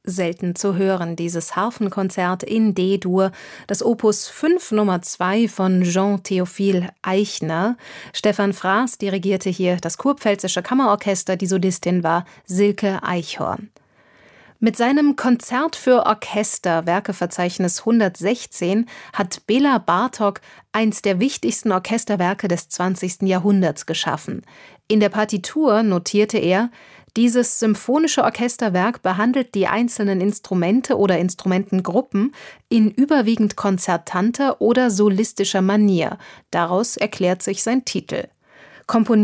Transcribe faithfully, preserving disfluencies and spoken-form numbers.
Selten zu hören, dieses Harfenkonzert in D-Dur, das Opus fünf Nummer zwei von Jean-Théophile Eichner. Stefan Fraß dirigierte hier das Kurpfälzische Kammerorchester, die Solistin war Silke Eichhorn. Mit seinem Konzert für Orchester, Werkeverzeichnis hundertsechzehn, hat Bela Bartók eins der wichtigsten Orchesterwerke des zwanzigsten Jahrhunderts geschaffen. In der Partitur notierte er: Dieses symphonische Orchesterwerk behandelt die einzelnen Instrumente oder Instrumentengruppen in überwiegend konzertanter oder solistischer Manier. Daraus erklärt sich sein Titel. Komponiert